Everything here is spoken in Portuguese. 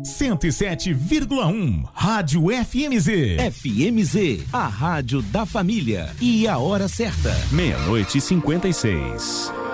107,1 Rádio FMZ. FMZ, a rádio da família. E a hora certa. 00:56.